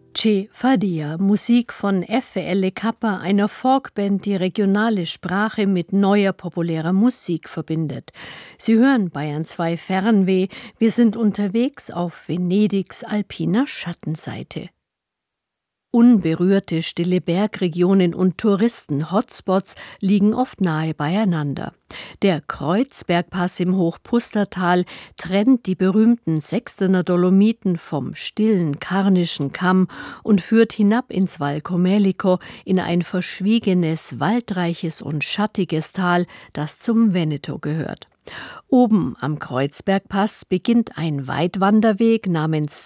Che Fadia, Musik von FL Kappa, einer Folkband, die regionale Sprache mit neuer populärer Musik verbindet. Sie hören Bayern 2 Fernweh. Wir sind unterwegs auf Venedigs alpiner Schattenseite. Unberührte, stille Bergregionen und Touristen-Hotspots liegen oft nahe beieinander. Der Kreuzbergpass im Hochpustertal trennt die berühmten Sextener Dolomiten vom stillen Karnischen Kamm und führt hinab ins Val Comelico in ein verschwiegenes, waldreiches und schattiges Tal, das zum Veneto gehört. Oben am Kreuzbergpass beginnt ein Weitwanderweg namens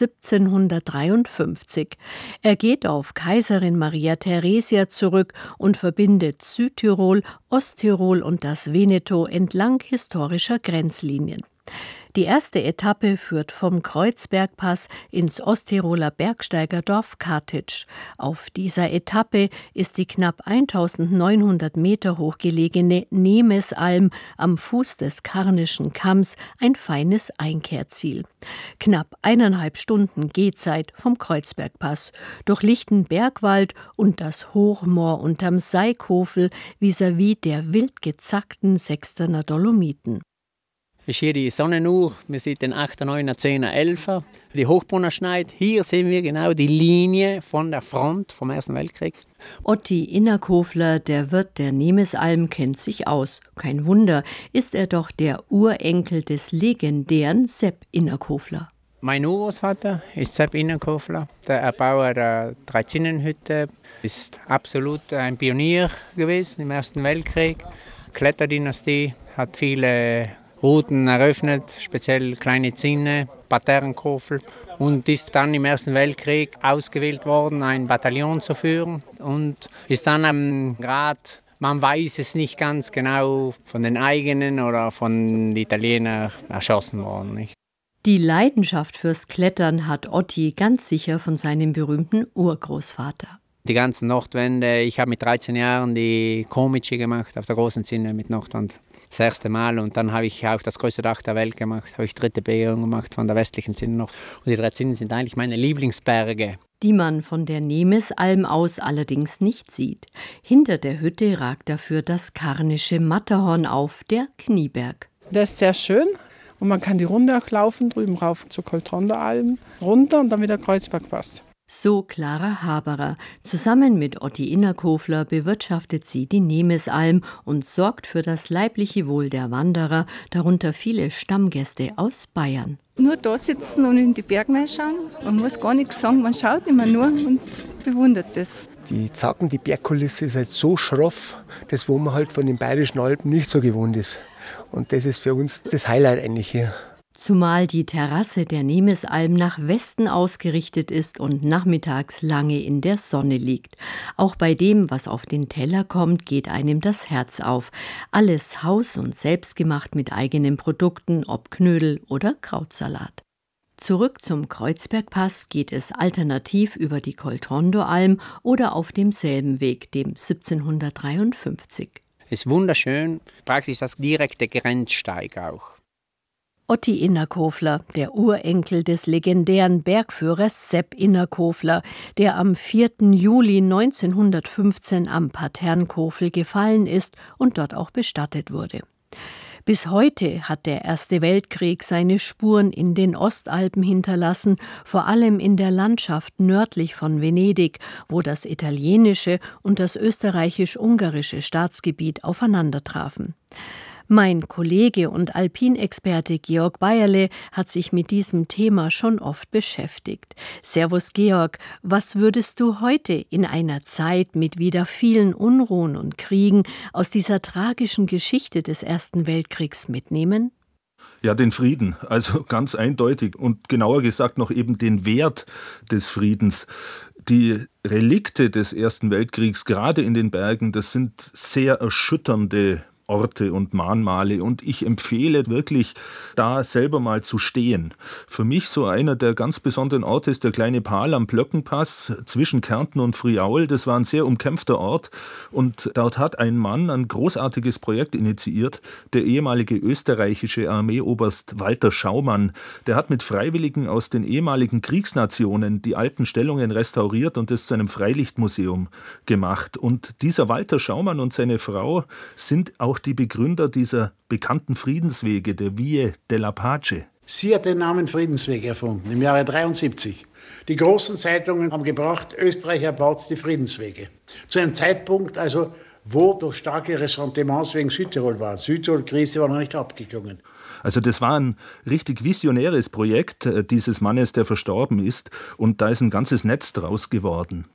1753. Er geht auf Kaiserin Maria Theresia zurück und verbindet Südtirol, Osttirol und das Veneto entlang historischer Grenzlinien. Die erste Etappe führt vom Kreuzbergpass ins Osttiroler Bergsteigerdorf Kartitsch. Auf dieser Etappe ist die knapp 1900 Meter hoch gelegene Nemesalm am Fuß des Karnischen Kamms ein feines Einkehrziel. Knapp 1,5 Stunden Gehzeit vom Kreuzbergpass durch lichten Bergwald und das Hochmoor unterm Seikofel vis-à-vis der wild gezackten Sextener Dolomiten. Ist hier die Sonnenuhr, wir sehen den 8., 9., 10., 11., die Hochbrunner Schneid. Hier sehen wir genau die Linie von der Front vom Ersten Weltkrieg. Otti Innerkofler, der Wirt der Nemesalm, kennt sich aus. Kein Wunder, ist er doch der Urenkel des legendären Sepp Innerkofler. Mein Urgroßvater ist Sepp Innerkofler, der Erbauer der Dreizinnenhütte, ist absolut ein Pionier gewesen im Ersten Weltkrieg. Kletterdynastie, hat viele Routen eröffnet, speziell kleine Zinne, Paternkofel, und ist dann im Ersten Weltkrieg ausgewählt worden, ein Bataillon zu führen, und ist dann am Grad, man weiß es nicht ganz genau, von den eigenen oder von den Italienern erschossen worden. Nicht? Die Leidenschaft fürs Klettern hat Otti ganz sicher von seinem berühmten Urgroßvater. Die ganzen Nordwände, ich habe mit 13 Jahren die Komici gemacht auf der großen Zinne mit Nordwand. Das erste Mal, und dann habe ich auch das größte Dach der Welt gemacht, habe ich 3. Begehung gemacht von der westlichen Zinne noch. Und die 3 Zinnen sind eigentlich meine Lieblingsberge. Die man von der Nemesalm aus allerdings nicht sieht. Hinter der Hütte ragt dafür das karnische Matterhorn auf, der Knieberg. Der ist sehr schön und man kann die Runde auch laufen, drüben rauf zur Coltronderalm, runter und dann wieder Kreuzbergpass. So Clara Haberer. Zusammen mit Otti Innerkofler bewirtschaftet sie die Nemesalm und sorgt für das leibliche Wohl der Wanderer, darunter viele Stammgäste aus Bayern. Nur da sitzen und in die Berge schauen. Man muss gar nichts sagen, man schaut immer nur und bewundert das. Die Zacken, die Bergkulisse ist halt so schroff, das wo man halt von den Bayerischen Alpen nicht so gewohnt ist. Und das ist für uns das Highlight eigentlich hier. Zumal die Terrasse der Nemesalm nach Westen ausgerichtet ist und nachmittags lange in der Sonne liegt. Auch bei dem, was auf den Teller kommt, geht einem das Herz auf. Alles haus- und selbstgemacht mit eigenen Produkten, ob Knödel oder Krautsalat. Zurück zum Kreuzbergpass geht es alternativ über die Coltronderalm oder auf demselben Weg, dem 1753. Ist wunderschön, praktisch das direkte Grenzsteig auch. Otti Innerkofler, der Urenkel des legendären Bergführers Sepp Innerkofler, der am 4. Juli 1915 am Paternkofel gefallen ist und dort auch bestattet wurde. Bis heute hat der Erste Weltkrieg seine Spuren in den Ostalpen hinterlassen, vor allem in der Landschaft nördlich von Venedig, wo das italienische und das österreichisch-ungarische Staatsgebiet aufeinandertrafen. Mein Kollege und Alpinexperte Georg Bayerle hat sich mit diesem Thema schon oft beschäftigt. Servus Georg, was würdest du heute in einer Zeit mit wieder vielen Unruhen und Kriegen aus dieser tragischen Geschichte des Ersten Weltkriegs mitnehmen? Ja, den Frieden, also ganz eindeutig, und genauer gesagt noch eben den Wert des Friedens. Die Relikte des Ersten Weltkriegs, gerade in den Bergen, das sind sehr erschütternde Orte und Mahnmale und ich empfehle wirklich, da selber mal zu stehen. Für mich so einer der ganz besonderen Orte ist der kleine Pahl am Plöckenpass zwischen Kärnten und Friaul. Das war ein sehr umkämpfter Ort und dort hat ein Mann ein großartiges Projekt initiiert, der ehemalige österreichische Armeeoberst Walter Schaumann. Der hat mit Freiwilligen aus den ehemaligen Kriegsnationen die alten Stellungen restauriert und es zu einem Freilichtmuseum gemacht. Und dieser Walter Schaumann und seine Frau sind auch die Begründer dieser bekannten Friedenswege, der Vie della Pace. Sie hat den Namen Friedensweg erfunden, im Jahre 1973. Die großen Zeitungen haben gebracht, Österreich erbaut die Friedenswege. Zu einem Zeitpunkt, also, wo durch starke Ressentiments wegen Südtirol war. Südtirol-Krise war noch nicht abgeklungen. Also das war ein richtig visionäres Projekt dieses Mannes, der verstorben ist. Und da ist ein ganzes Netz draus geworden.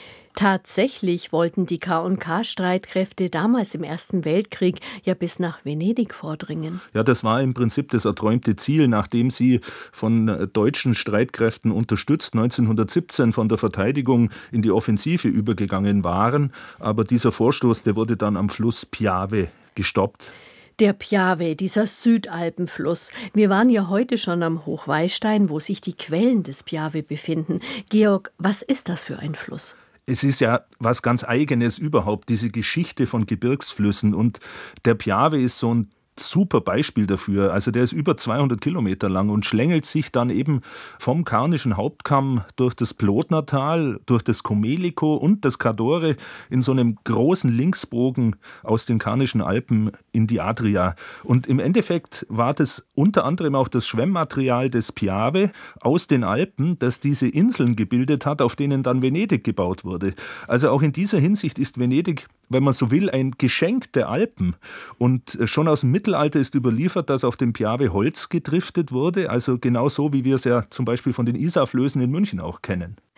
Tatsächlich wollten die K&K-Streitkräfte damals im Ersten Weltkrieg ja bis nach Venedig vordringen. Ja, das war im Prinzip das erträumte Ziel, nachdem sie von deutschen Streitkräften unterstützt 1917 von der Verteidigung in die Offensive übergegangen waren. Aber dieser Vorstoß, der wurde dann am Fluss Piave gestoppt. Der Piave, dieser Südalpenfluss. Wir waren ja heute schon am Hochweißstein, wo sich die Quellen des Piave befinden. Georg, was ist das für ein Fluss? Es ist ja was ganz Eigenes überhaupt, diese Geschichte von Gebirgsflüssen. Und der Piave ist so ein super Beispiel dafür. Also der ist über 200 Kilometer lang und schlängelt sich dann eben vom Karnischen Hauptkamm durch das Plotnertal, durch das Comelico und das Cadore in so einem großen Linksbogen aus den Karnischen Alpen in die Adria. Und im Endeffekt war das unter anderem auch das Schwemmmaterial des Piave aus den Alpen, das diese Inseln gebildet hat, auf denen dann Venedig gebaut wurde. Also auch in dieser Hinsicht ist Venedig, wenn man so will, ein Geschenk der Alpen. Und schon aus dem Mittelalter ist überliefert, dass auf dem Piave Holz gedriftet wurde, also genau so, wie wir es ja zum Beispiel von den Isarflößen in München auch kennen.